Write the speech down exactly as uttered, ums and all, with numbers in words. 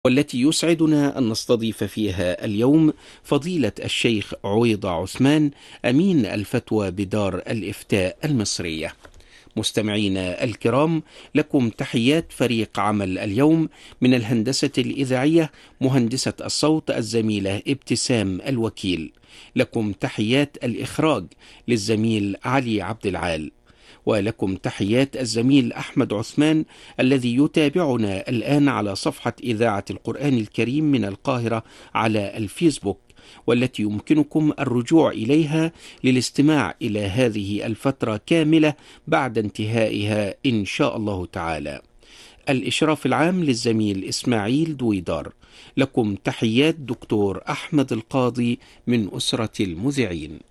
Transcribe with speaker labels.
Speaker 1: والتي يسعدنا أن نستضيف فيها اليوم فضيلة الشيخ عويضة عثمان، أمين الفتوى بدار الإفتاء المصرية. مستمعينا الكرام، لكم تحيات فريق عمل اليوم من الهندسة الإذاعية، مهندسة الصوت الزميلة ابتسام الوكيل. لكم تحيات الإخراج للزميل علي عبد العال، ولكم تحيات الزميل أحمد عثمان الذي يتابعنا الآن على صفحة إذاعة القرآن الكريم من القاهرة على الفيسبوك، والتي يمكنكم الرجوع إليها للاستماع إلى هذه الفترة كاملة بعد انتهائها إن شاء الله تعالى. الإشراف العام للزميل إسماعيل دويدار. لكم تحيات دكتور أحمد القاضي من أسرة المذيعين.